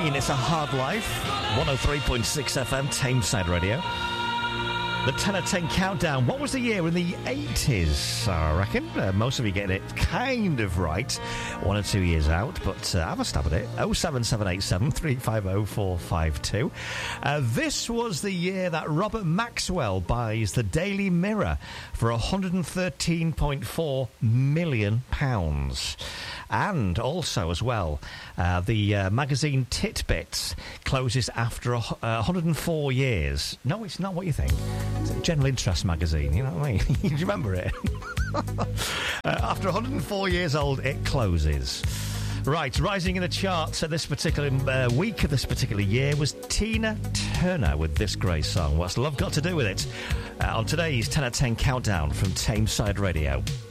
singing It's a Hard Life. 103.6 FM, Tameside Radio. The 10 of 10 countdown. What was the year in the 80s, I reckon? Most of you getting it kind of right. 1 or 2 years out, but have a stab at it. 07787 350 452. This was the year that Robert Maxwell buys the Daily Mirror for £113.4 million. And also, as well, the magazine Titbits closes after 104 years. No, it's not what you think. It's a general interest magazine, you know what I mean? Do you remember it? After 104 years old, it closes. Right, rising in the charts at this particular week of this particular year was Tina Turner with this great song. What's Love Got to Do with It? On today's 10 of 10 countdown from Tameside Radio.